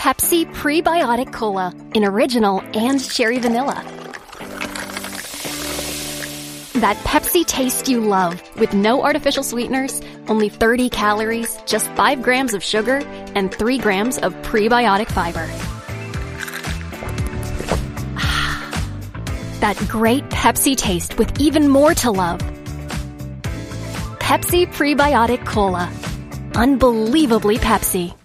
Pepsi Prebiotic Cola in original and cherry vanilla. That Pepsi taste you love with no artificial sweeteners, only 30 calories, just 5 grams of sugar, and 3 grams of prebiotic fiber. That great Pepsi taste with even more to love. Pepsi Prebiotic Cola. Unbelievably Pepsi.